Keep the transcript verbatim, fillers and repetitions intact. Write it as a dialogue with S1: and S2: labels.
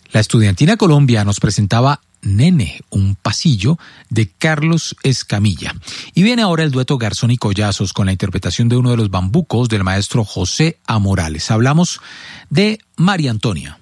S1: La Estudiantina Colombia nos presentaba Nene, un pasillo de Carlos Escamilla. Y viene ahora el dueto Garzón y Collazos con la interpretación de uno de los bambucos del maestro José A. Morales. Hablamos de María Antonia.